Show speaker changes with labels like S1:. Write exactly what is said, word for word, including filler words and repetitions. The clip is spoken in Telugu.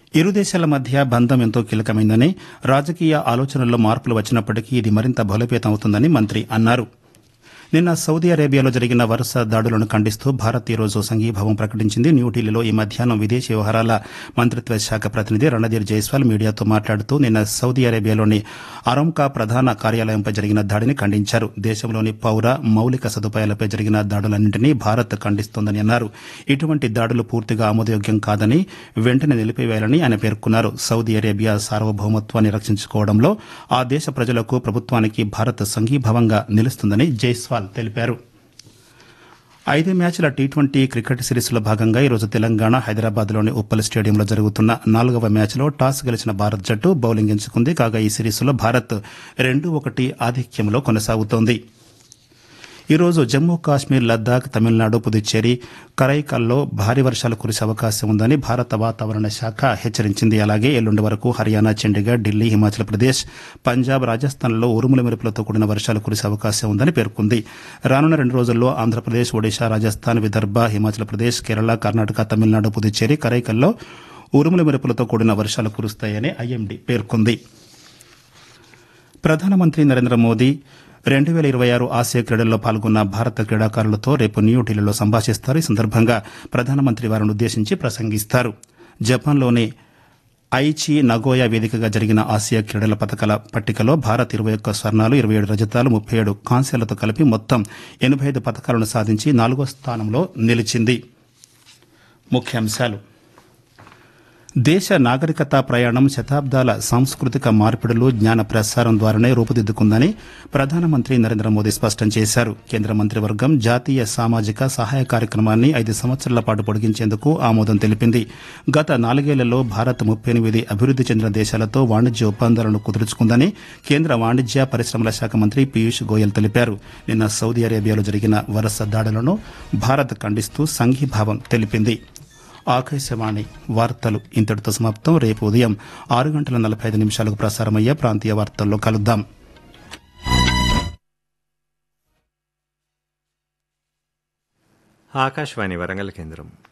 S1: ఇరు దేశాల మధ్య బంధం ఎంతో కీలకమైందని, రాజకీయ ఆలోచనల్లో మార్పులు వచ్చినప్పటికీ ఇది మరింత బలోపేతం అవుతుందని మంత్రి అన్నారు. నిన్న సౌదీ అరేబియాలో జరిగిన వరుస దాడులను ఖండిస్తూ భారత్ ఈరోజు సంఘీభావం ప్రకటించింది. న్యూఢిల్లీలో ఈ మధ్యాహ్నం విదేశీ వ్యవహారాల మంత్రిత్వ శాఖ ప్రతినిధి రణధీర్ జైస్వాల్ మీడియాతో మాట్లాడుతూ నిన్న సౌదీ అరేబియాలోని అరామ్కా ప్రధాన కార్యాలయంపై జరిగిన దాడిని ఖండించారు. దేశంలోని పౌర మౌలిక సదుపాయాలపై జరిగిన దాడులన్నింటినీ భారత్ ఖండిస్తోందని అన్నారు. ఇటువంటి దాడులు పూర్తిగా ఆమోదయోగ్యం కాదని, వెంటనే నిలిపివేయాలని ఆయన పేర్కొన్నారు. సౌదీ అరేబియా సార్వభౌమత్వాన్ని రక్షించుకోవడంలో ఆ దేశ ప్రజలకు, ప్రభుత్వానికి భారత్ సంఘీభావంగా నిలుస్తుందని జైస్వాల్ తెలిపారు. ఐదు మ్యాచ్ల టీ ట్వంటీ క్రికెట్ సిరీస్లో భాగంగా ఈరోజు తెలంగాణ హైదరాబాద్లోని ఉప్పల్ స్టేడియంలో జరుగుతున్న నాలుగవ మ్యాచ్లో టాస్ గెలిచిన భారత్ జట్టు బౌలింగ్ ఎంచుకుంది. కాగా ఈ సిరీస్లో భారత్ రెండు ఒకటి ఆధిక్యంలో కొనసాగుతోంది. ఈరోజు జమ్మూ కాశ్మీర్, లద్దాఖ్, తమిళనాడు, పుదుచ్చేరి, కరైకల్లో భారీ వర్షాలు కురిసే అవకాశం ఉందని భారత వాతావరణ శాఖ హెచ్చరించింది. అలాగే ఎల్లుండి వరకు హర్యానా, చండీగఢ్, ఢిల్లీ, హిమాచల్ ప్రదేశ్, పంజాబ్, రాజస్థాన్లలో ఉరుముల మెరుపులతో కూడిన వర్షాలు కురిసే అవకాశం ఉందని పేర్కొంది. రానున్న రెండు రోజుల్లో ఆంధ్రప్రదేశ్, ఒడిశా, రాజస్థాన్, విదర్భ, హిమాచల్ ప్రదేశ్, కేరళ, కర్ణాటక, తమిళనాడు, పుదుచ్చేరి, కరైకల్లో ఉరుముల మెరుపులతో కూడిన వర్షాలు కురుస్తాయని ఐఎండీ పేర్కొంది. ప్రధానమంత్రి నరేంద్ర మోదీ రెండు వేల ఇరవై ఆరు ఆసియా క్రీడల్లో పాల్గొన్న భారత క్రీడాకారులతో రేపు న్యూఢిల్లీలో సంభాషిస్తారు. ఈ సందర్భంగా ప్రధానమంత్రి వారిని ఉద్దేశించి ప్రసంగిస్తారు. జపాన్లోని ఐచి నగోయా వేదికగా జరిగిన ఆసియా క్రీడల పతకాల పట్టికలో భారత్ ఇరవై ఒక్క స్వర్ణాలు, ఇరవై ఏడు రజతాలు, ముప్పై ఏడు కాంస్యాలతో కలిపి మొత్తం ఎనబై ఐదు పతకాలను సాధించి నాలుగో స్థానంలో నిలిచింది. ముఖ్యాంశాలు: దేశ నాగరికత ప్రయాణం శతాబ్దాల సాంస్కృతిక మార్పిడులు, జ్ఞాన ప్రసారం ద్వారానే రూపుదిద్దుకుందని ప్రధానమంత్రి నరేంద్ర మోదీ స్పష్టం చేశారు. కేంద్ర మంత్రివర్గం జాతీయ సామాజిక సహాయ కార్యక్రమాన్ని ఐదు సంవత్సరాల పాటు పొడిగించేందుకు ఆమోదం తెలిపింది. గత నాలుగేళ్లలో భారత్ ముప్పై ఎనిమిది అభివృద్ది చెందిన దేశాలతో వాణిజ్య ఒప్పందాలను కుదుర్చుకుందని కేంద్ర వాణిజ్య పరిశ్రమల శాఖ మంత్రి పీయూష్ గోయల్ తెలిపారు. నిన్న సౌదీ అరేబియాలో జరిగిన వరుస దాడులను భారత్ ఖండిస్తూ సంఘీభావం తెలిపింది. ఆకాశవాణి వార్తలు ఇంతటితో సమాప్తం. రేపు ఉదయం ఆరు గంటల నలభై ఐదు నిమిషాలకు ప్రసారమయ్యే ప్రాంతీయ వార్తల్లో కలుద్దాం.
S2: ఆకాశవాణి వరంగల్ కేంద్రం.